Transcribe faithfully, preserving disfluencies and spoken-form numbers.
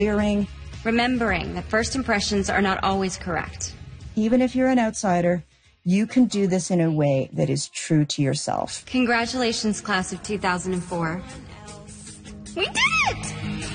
Hearing. Remembering that first impressions are not always correct. Even if you're an outsider, you can do this in a way that is true to yourself. Congratulations, class of two thousand four. We did it!